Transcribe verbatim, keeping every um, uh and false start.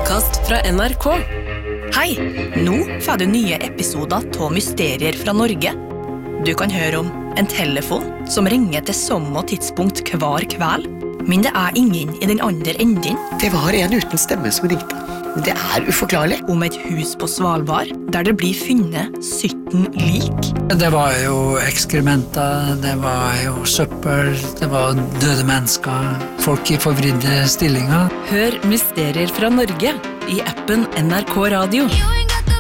podcast fra N R K. Hei, nå får du nye episoder av Mysterier fra Norge. Du kan høre om en telefon som ringer til samme tidspunkt hver kveld, men det er ingen i den andre enden. Det var en uten stemme som ringte. Det er uforklarlig. Om et hus på Svalbard, der det blir funnet sytten lik. Det var jo ekskrementer, det var jo søppel, det var døde mennesker, folk i forvridde stillinger. Hør Mysterier fra Norge i appen N R K Radio.